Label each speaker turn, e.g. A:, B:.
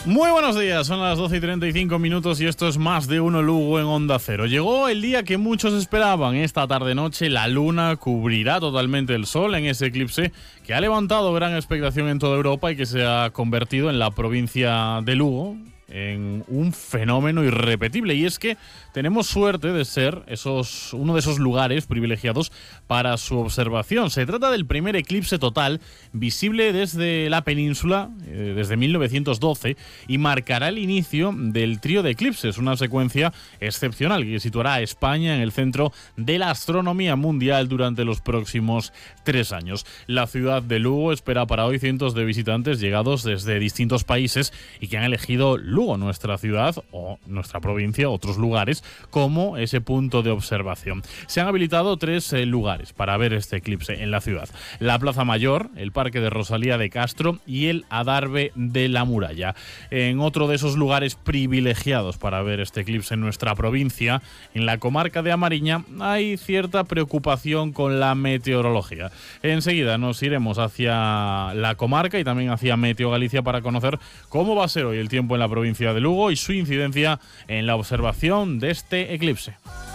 A: Muy buenos días, son las 12:35 y esto es Más de Uno Lugo en Onda Cero. Llegó el día que muchos esperaban. Esta tarde-noche la luna cubrirá totalmente el sol en ese eclipse que ha levantado gran expectación en toda Europa y que se ha convertido en la provincia de Lugo en un fenómeno irrepetible. Y es que tenemos suerte de ser uno de esos lugares privilegiados para su observación. Se trata del primer eclipse total visible desde la península desde 1912 y marcará el inicio del trío de eclipses, una secuencia excepcional que situará a España en el centro de la astronomía mundial durante los próximos 3 años. La ciudad de Lugo espera para hoy cientos de visitantes llegados desde distintos países y que han elegido Lugo, nuestra ciudad o nuestra provincia, otros lugares, como ese punto de observación. Se han habilitado 3 lugares para ver este eclipse en la ciudad: la Plaza Mayor, el Parque de Rosalía de Castro y el Adarve de la Muralla. En otro de esos lugares privilegiados para ver este eclipse en nuestra provincia, en la comarca de Amariña, hay cierta preocupación con la meteorología. Enseguida nos iremos hacia la comarca y también hacia Meteo Galicia para conocer cómo va a ser hoy el tiempo en la provincia de Lugo y su incidencia en la observación de este eclipse.